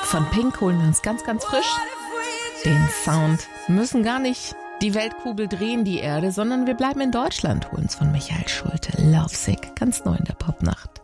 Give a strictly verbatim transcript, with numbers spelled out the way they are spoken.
Von Pink holen wir uns ganz, ganz frisch den Sound. Müssen gar nicht die Weltkugel drehen, die Erde, sondern wir bleiben in Deutschland, holen uns von Michael Schulte. Lovesick, ganz neu in der Popnacht.